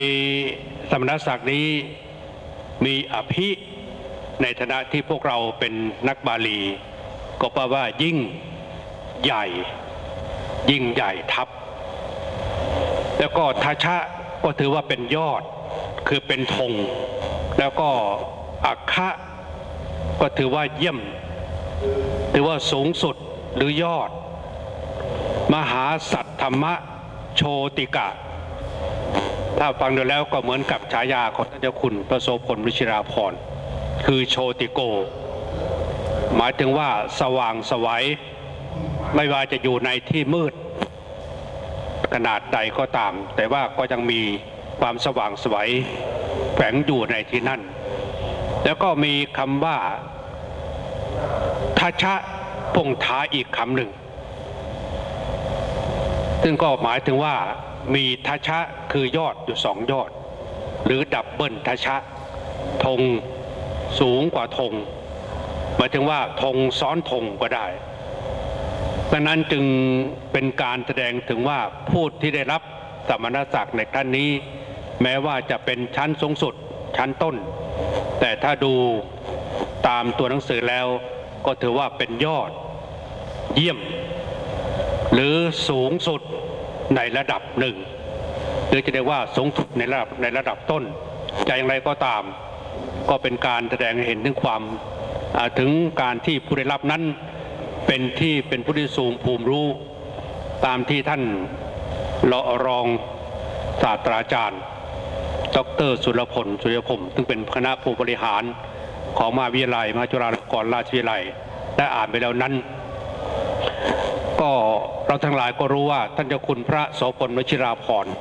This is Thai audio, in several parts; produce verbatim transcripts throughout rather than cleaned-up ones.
สมณศักดิ์นี้มีอภิในฐานะที่พวกเราเป็นนักบาลีก็แปลว่ายิ่งใหญ่ยิ่งใหญ่ทับแล้วก็ทัชะก็ถือว่าเป็นยอดคือเป็นธงแล้วก็อัคคะก็ถือว่าเยี่ยมถือว่าสูงสุดหรือยอดมหาสัตธรรมโชติกะถ้าฟังดูแล้วก็เหมือนกับฉายาของท่านเจ้าคุณพระโสพลวชิราภรณ์คือโชติโกหมายถึงว่าสว่างไสวไม่ว่าจะอยู่ในที่มืดขนาดใดก็ตามแต่ว่าก็ยังมีความสว่างไสวแฝงอยู่ในที่นั่นแล้วก็มีคำว่าทัชะพงท้ายอีกคำหนึ่งซึ่งก็หมายถึงว่ามีทัชะคือยอดอยู่สองยอดหรือดับเบิลทัชะธงสูงกว่าธงหมายถึงว่าธงซ้อนธงก็ได้ดังนั้นจึงเป็นการแสดงถึงว่าผู้ที่ได้รับสมณศักดิ์ในครั้งนี้แม้ว่าจะเป็นชั้นสูงสุดชั้นต้นแต่ถ้าดูตามตัวหนังสือแล้วก็ถือว่าเป็นยอดเยี่ยมหรือสูงสุดในระดับหนึ่งหรือจะเรียกว่าสูงสุดในระดับในระดับต้นจะอย่างไรก็ตามก็เป็นการแสดงให้เห็นถึงความถึงการที่ผู้ได้รับนั้นเป็นที่เป็นผู้ที่สูงภูมิรู้ตามที่ท่านรองศาสตราจารย์ดร.สุรพลสุริยพงศ์ซึ่งเป็นคณะผู้บริหารของมหาวิทยาลัยมหาจุฬาลงกรณราชวิทยาลัยได้อ่านไปแล้วนั้นก็เราทั้งหลายก็รู้ว่าท่านเจ้าคุณพระโสพลวชิราภรณ์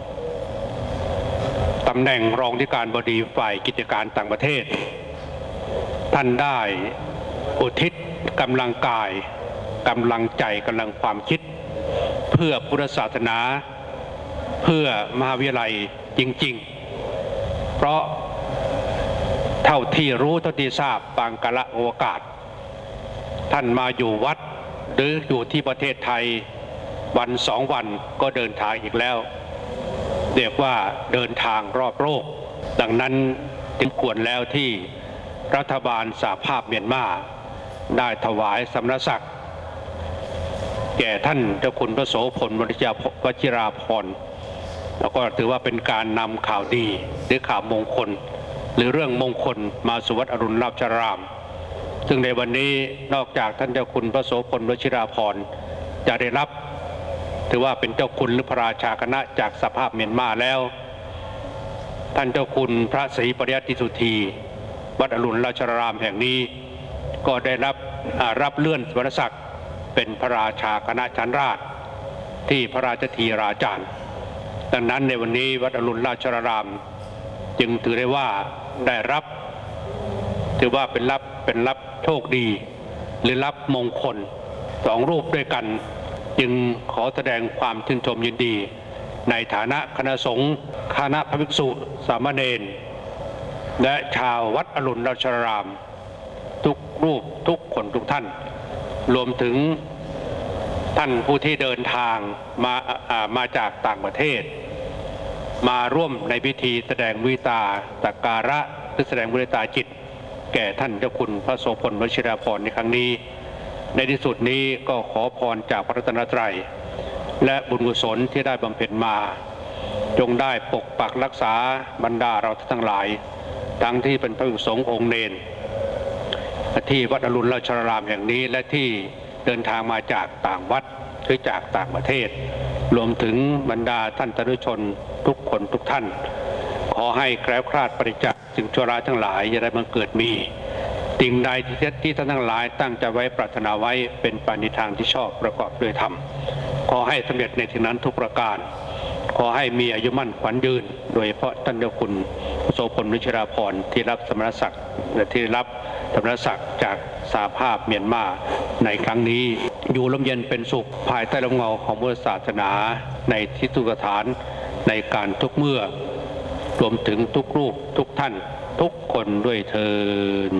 ตำแหน่งรองที่การบดีฝ่ายกิจการต่างประเทศท่านได้อุทิศกำลังกายกำลังใจกำลังความคิดเพื่อพุทธศาสนาเพื่อมหาวิทยาลัยจริงๆเพราะเท่าที่รู้เท่าที่ทราบบางกาลโอกาสท่านมาอยู่วัดหรืออยู่ที่ประเทศไทยวันสองวันก็เดินทางอีกแล้วเรียกว่าเดินทางรอบโลกดังนั้นจึงควรแล้วที่รัฐบาลสหภาพเมียนมาได้ถวายสมณศักดิ์แก่ท่านเจ้าคุณพระโสพลวชิราภรณ์แล้วก็ถือว่าเป็นการนำข่าวดีหรือข่าวมงคลหรือเรื่องมงคลมาสู่วัดอรุณราชารามซึ่งในวันนี้นอกจากท่านเจ้าคุณพระโสพลวชิราภรณ์จะได้รับถือว่าเป็นเจ้าคุณหรือพระราชาคณะจากสหภาพเมียนมาแล้วท่านเจ้าคุณพระศรีปริยัติสุธีวัดอรุณราชารามแห่งนี้ก็ได้รับรับเลื่อนสมณศักดิ์เป็นพระราชาคณะชั้นราชที่พระราชธีราจารย์ดังนั้นในวันนี้วัดอรุณราชารามจึงถือได้ว่าได้รับถือว่าเป็นรับเป็นรับโชคดีหรือรับมงคลสองรูปด้วยกันจึงขอแสดงความชื่นชมยินดีในฐานะคณะสงฆ์คณะพระภิกษุสามเณรและชาววัดอรุณราชารามทุกรูปทุกคนทุกท่านรวมถึงท่านผู้ที่เดินทางมามาจากต่างประเทศมาร่วมในพิธีแสดงวิตาสักการะหรือแสดงมุทิตาจิตแก่ท่านเจ้าคุณพระโสพลวชิราภรณ์ในครั้งนี้ในที่สุดนี้ก็ขอพรจากพระรัตนตรัยและบุญกุศลที่ได้บำเพ็ญมาจงได้ปกปักรักษาบรรดาเราทั้งหลายทั้งที่เป็นพระภิกษุสงฆ์องค์เนรที่วัดอรุณราชารามแห่งนี้และที่เดินทางมาจากต่างวัดหรือจากต่างประเทศรวมถึงบรรดาท่านสาธุชนทุกคนทุกท่านขอให้แคล้วคลาดปราศจากสิ่งชั่วร้ายทั้งหลายอย่าได้บังเกิดมีสิ่งใดที่ท่านทั้งหลายตั้งใจไว้ปรารถนาไว้เป็นปณิธานที่ชอบประกอบด้วยธรรมขอให้สำเร็จในที่นั้นทุกประการขอให้มีอายุมั่นขวัญยืนโดยเฉพาะท่านเจ้าคุณโสพลวชิราภรณ์ที่รับสมณศักดิ์และที่รับสมณศักดิ์จากสหภาพเมียนมาในครั้งนี้อยู่ร่มเย็นเป็นสุขภายใต้ร่มเงาของพุทธศาสนาในที่ทุกสถานในการทุกเมื่อรวมถึงทุกรูปทุกท่านทุกคนด้วยเถิด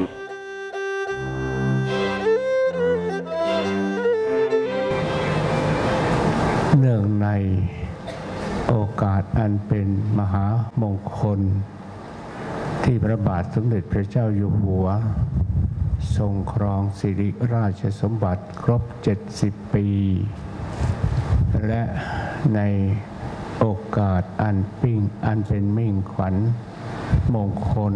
เนื่องในโอโอกาสอันเป็นมหามงคลที่พระบาทสมเด็จพระเจ้าอยู่หัวทรงครองสิริราชสมบัติครบเจ็ดสิบปีและในโอกาสอันปิ้งอันเป็นมิ่งขวัญมงคล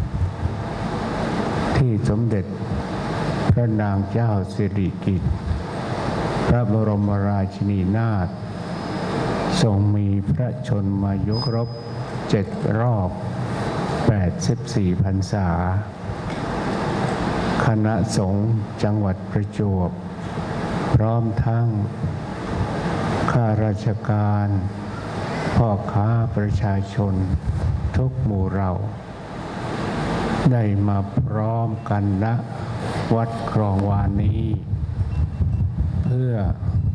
ที่สมเด็จพระนางเจ้าสิริกิติ์พระบรมราชินีนาถทรงมีพระชนมายุครบเจ็ดรอบแปดสิบสี่พรรษาคณะสงฆ์จังหวัดประจวบพร้อมทั้งข้าราชการพ่อค้าประชาชนทุกหมู่เหล่าได้มาพร้อมกันณวัดคลองวานนี้เพื่อ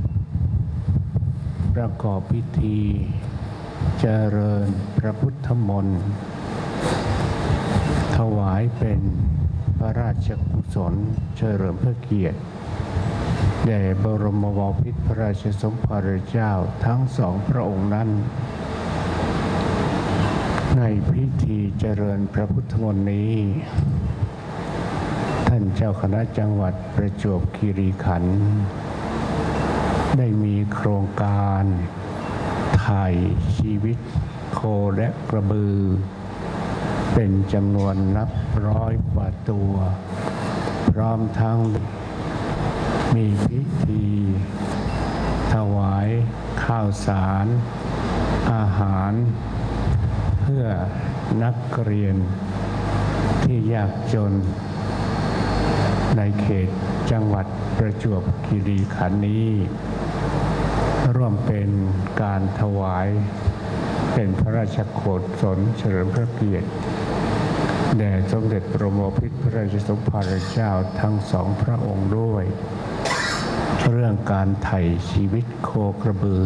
ประกอบพิธีเจริญพระพุทธมนต์ถวายเป็นพระราชกุศลเฉลิมพระเกียรติแด่บรมบพิตรพระราชสมภารเจ้าทั้งสองพระองค์นั้นในพิธีเจริญพระพุทธมนต์นี้ท่านเจ้าคณะจังหวัดประจวบคีรีขันธ์ได้มีโครงการถ่ายชีวิตโคและกระบือเป็นจำนวนนับร้อยกว่าตัวพร้อมทั้งมีพิธีถวายข้าวสารอาหารเพื่อนักเรียนที่ยากจนในเขตจังหวัดประจวบคีรีขันธ์นี้ร่วมเป็นการถวายเป็นพระราชโฆษณเฉลิมพระเกียรติแด่สมเด็จบรมพิตรพระราชสมภารเจ้าทั้งสองพระองค์ด้วยเรื่องการไถ่ชีวิตโคกระบือ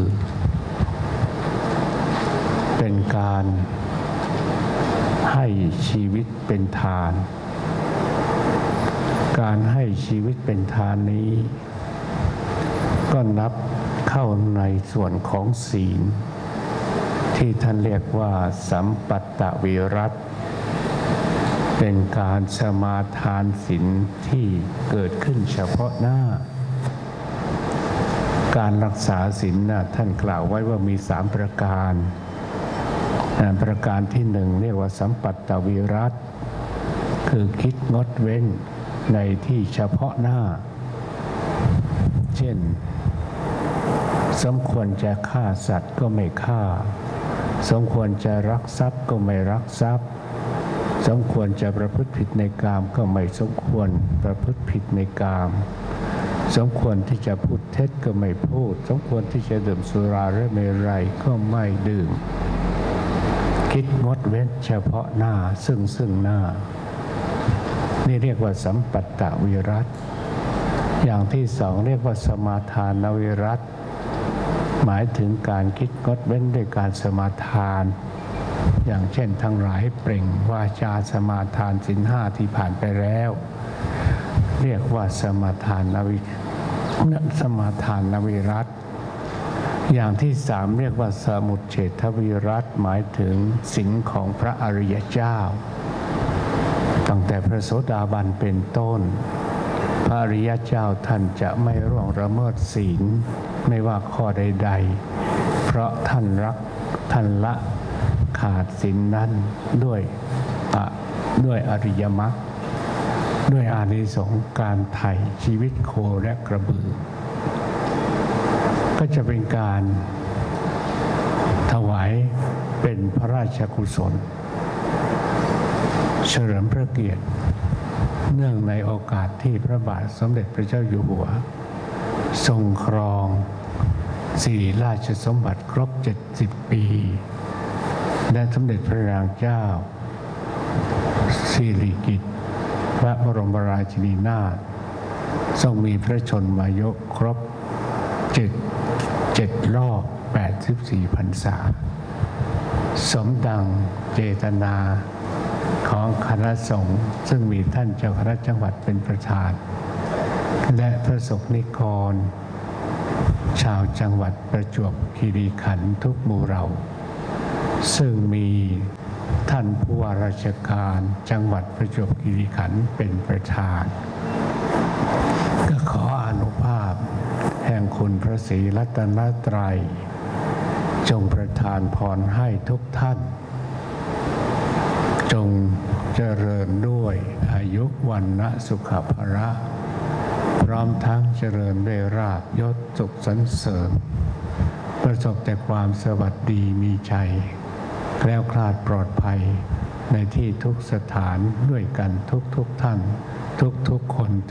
เป็นการให้ชีวิตเป็นทานการให้ชีวิตเป็นทานนี้ก็นับเข้าในส่วนของศีลที่ท่านเรียกว่าสัมปัตตวิรัตเป็นการสมาทานศีลที่เกิดขึ้นเฉพาะหน้าการรักษาศีลนะท่านกล่าวไว้ว่ามีสามประการประการที่หนึ่งเรียกว่าสัมปัตตวิรัตคือคิดงดเว้นในที่เฉพาะหน้าเช่นสมควรจะฆ่าสัตว์ก็ไม่ฆ่าสมควรจะรักทรัพย์ก็ไม่รักทรัพย์สมควรจะประพฤติผิดในกามก็ไม่สมควรประพฤติผิดในกามสมควรที่จะพูดเท็จก็ไม่พูดสมควรที่จะดื่มสุราและเมรัยก็ไม่ดื่มคิดงดเว้นเฉพาะหน้าซึ่งซึ่งหน้านี่เรียกว่าสัมปัตตวิรัตอย่างที่สองเรียกว่าสมาทานวิรัตหมายถึงการคิดงดเว้นด้วยการสมาทานอย่างเช่นทั้งหลายเปล่งวาจาสมาทานศีลห้าที่ผ่านไปแล้วเรียกว่าสมาทานนวิสมาทานนวิรัตอย่างที่สามเรียกว่าสมุจเฉทวิรัตหมายถึงศีลของพระอริยเจ้าตั้งแต่พระโสดาบันเป็นต้นพระอริยเจ้าท่านจะไม่ร่วงละเมิดศีลไม่ว่าข้อใดๆเพราะท่านรักท่านละขาดศีลนั้นด้วยอะด้วยอริยมรรคด้วยอานิสงส์การไถ่ชีวิตโคและกระบือก็จะเป็นการถวายเป็นพระราชกุศลเฉลิมพระเกียรติเนื่องในโอกาสที่พระบาทสมเด็จพระเจ้าอยู่หัวทรงครองสิริราชสมบัติครบเจ็ดสิบปีและสมเด็จพระนางเจ้าสิริกิติ์พระบรมราชินีนาถทรงมีพระชนมายุครบเจ็ดเจ็ดรอบแปดสิบสี่พรรษาสมดังเจตนาของคณะสงฆ์ซึ่งมีท่านเจ้าคณะจังหวัดเป็นประธานและพระสงฆ์นิกรชาวจังหวัดประจวบคีรีขันธ์ทุกหมู่เหล่าซึ่งมีท่านผู้ว่าราชการจังหวัดประจวบคีรีขันธ์เป็นประธานก็ขออานุภาพแห่งคุณพระศรีรัตนตรัยจงประทานพรให้ทุกท่านจงเจริญด้วยอายุวันนะสุขภระ พร้อมทั้งเจริญด้วยราภยศสุขสรรเสริญประสบแต่ความสวัสดีมีชัยแคล้วคลาดปลอดภัยในที่ทุกสถานด้วยกันทุกทุกท่านทุกทุกคน